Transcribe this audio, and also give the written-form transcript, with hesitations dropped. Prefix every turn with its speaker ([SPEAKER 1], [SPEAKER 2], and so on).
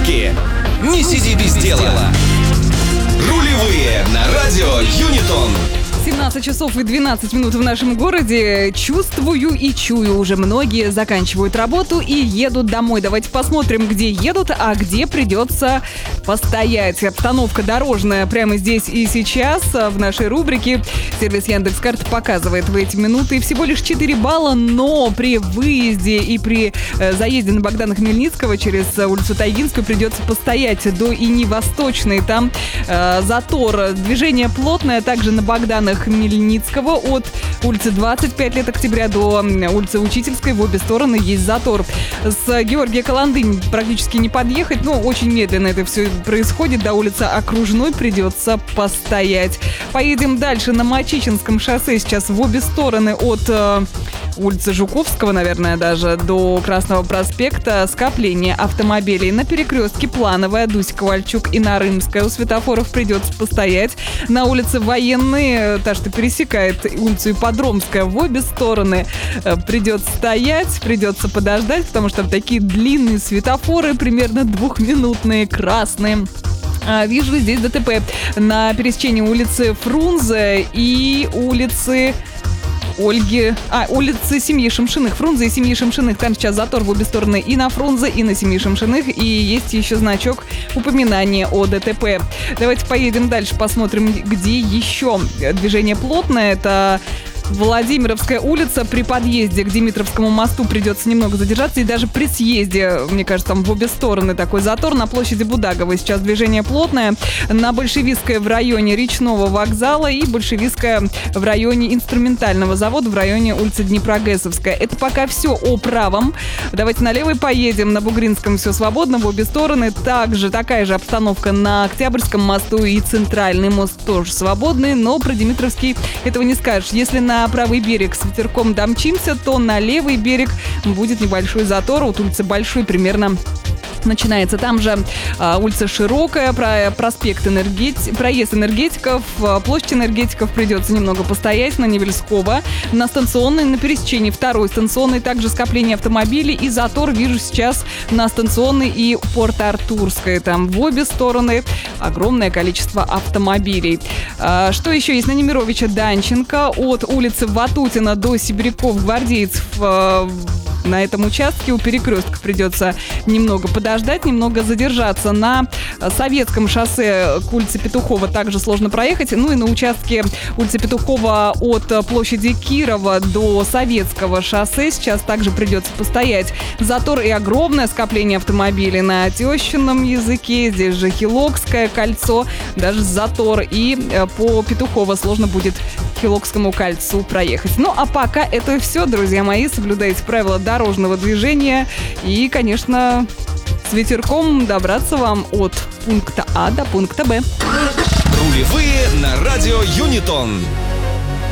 [SPEAKER 1] пробки. Не сиди без дела. Рулевые на радио Юнитон.
[SPEAKER 2] 17 часов и 12 минут в нашем городе. Чувствую и чую, уже многие заканчивают работу и едут домой. Давайте посмотрим, где едут, а где придется постоять. Обстановка дорожная прямо здесь и сейчас в нашей рубрике. Сервис Яндекс.Карт показывает в эти минуты всего лишь 4 балла, но при выезде и при заезде на Богдана Хмельницкого через улицу Тайгинскую придется постоять до ИНИ Восточной. Там затор, движение плотное, также на Богдана Хмельницкого от улицы 25 лет октября до улицы Учительской в обе стороны есть затор. С Георгия Каландынь практически не подъехать, но очень медленно это все происходит. До улицы Окружной придется постоять. Поедем дальше на Мачичинском шоссе. Сейчас в обе стороны от улицы Жуковского, наверное, даже до Красного проспекта скопление автомобилей. На перекрестке Плановая, Дусь-Ковальчук и Нарымская. У светофоров придется постоять. На улице Военной, та, что пересекает улицу Ипподромская, в обе стороны придется стоять, придется подождать, потому что там такие длинные светофоры, примерно двухминутные, красные. Вижу здесь ДТП на пересечении улицы Фрунзе и улицы улицы Семьи Шамшиных. Фрунзе и Семьи Шамшиных. Там сейчас затор в обе стороны и на Фрунзе, и на Семьи Шамшиных. И есть еще значок упоминания о ДТП. Давайте поедем дальше, посмотрим, где еще движение плотное. Это Владимировская улица. При подъезде к Димитровскому мосту придется немного задержаться. И даже при съезде, мне кажется, там в обе стороны такой затор. На площади Будаговой сейчас движение плотное. На Большевистской в районе Речного вокзала и Большевистская в районе Инструментального завода в районе улицы Днепрогэсовская. Это пока все о правом. Давайте на левой поедем. На Бугринском все свободно в обе стороны. Также такая же обстановка на Октябрьском мосту и Центральный мост тоже свободный. Но про Димитровский этого не скажешь. Если на правый берег с ветерком домчимся, то на левый берег будет небольшой затор. От улицы Большой примерно начинается. Там же улица Широкая, проспект проезд Энергетиков, площадь Энергетиков придется немного постоять. На Невельского, на Станционной, на пересечении второй станционной также скопление автомобилей и затор вижу сейчас на Станционной и Порт-Артурской. Там в обе стороны огромное количество автомобилей. Что еще есть? На Немировича Данченко от улицы Ватутина до Сибиряков-Гвардейцев. На этом участке у перекрестков придется немного подождать, немного задержаться. На Советском шоссе к улице Петухова также сложно проехать. Ну и на участке улицы Петухова от площади Кирова до Советского шоссе сейчас также придется постоять. Затор и огромное скопление автомобилей на Тещином языке. Здесь же Хилокское кольцо, даже затор. И по Петухова сложно будет к Хилокскому кольцу проехать. Ну а пока это все, друзья мои. Соблюдайте правила дорожного движения и, конечно, с ветерком добраться вам от пункта А до пункта Б.
[SPEAKER 1] Рулевые на радио Юнитон.